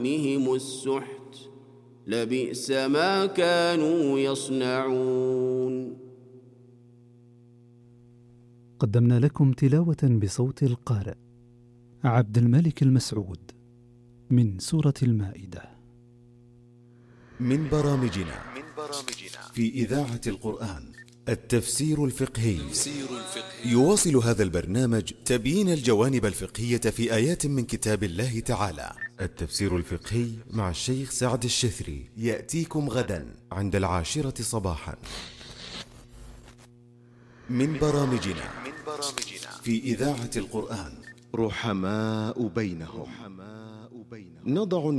بهم السحت لبئس ما كانوا يصنعون. قدمنا لكم تلاوة بصوت القارئ عبد الملك المسعود من سورة المائدة. من برامجنا في إذاعة القرآن التفسير الفقهي. يواصل هذا البرنامج تبيين الجوانب الفقهية في آيات من كتاب الله تعالى. التفسير الفقهي مع الشيخ سعد الشثري يأتيكم غدا عند 10 صباحا. من برامجنا في إذاعة القرآن رحماء بينهم. نضع